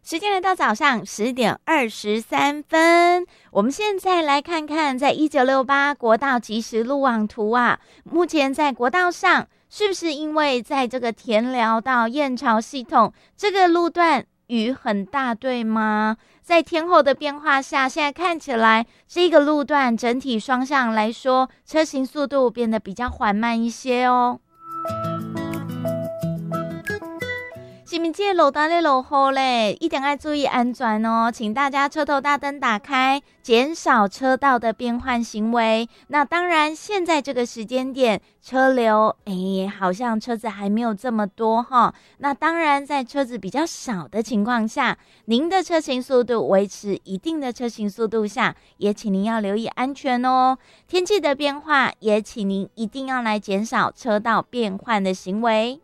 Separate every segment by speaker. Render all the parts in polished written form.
Speaker 1: 时间来到早上10:23，我们现在来看看，在1968国道即时路网图啊，目前在国道上是不是因为在这个田寮到燕巢系统这个路段雨很大，对吗？在天候的变化下，现在看起来这个路段整体双向来说，车行速度变得比较缓慢一些哦。是不是这路段在落雨嘞？一定要注意安全哦，请大家车头大灯打开，减少车道的变换行为。那当然，现在这个时间点车流，好像车子还没有这么多哈。那当然，在车子比较少的情况下，您的车行速度维持一定的车行速度下，也请您要留意安全哦。天气的变化，也请您一定要来减少车道变换的行为。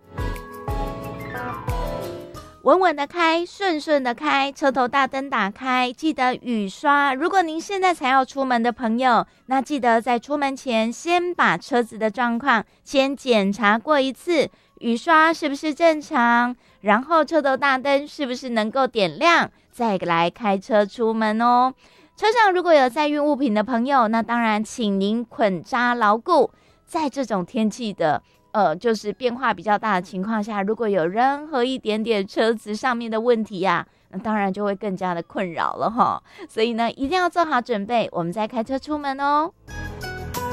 Speaker 1: 稳稳的开，顺顺的开，车头大灯打开，记得雨刷。如果您现在才要出门的朋友，那记得在出门前先把车子的状况先检查过一次，雨刷是不是正常，然后车头大灯是不是能够点亮，再来开车出门哦。车上如果有载运物品的朋友，那当然请您捆扎牢固。在这种天气的就是变化比较大的情况下，如果有任何一点点车子上面的问题呀，那当然就会更加的困扰了哈。所以呢，一定要做好准备，我们再开车出门哦。